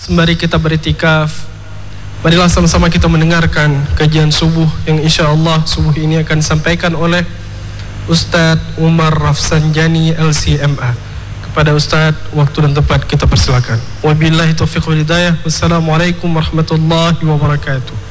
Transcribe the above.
Sembari kita beriktikaf, marilah sama-sama kita mendengarkan kajian subuh yang insya-Allah subuh ini akan disampaikan oleh Ustaz Umar Rafsanjani LCMA. Kepada Ustaz, waktu dan tempat kita persilakan. Wabillahi taufiq wal hidayah. Wassalamualaikum warahmatullahi wabarakatuh.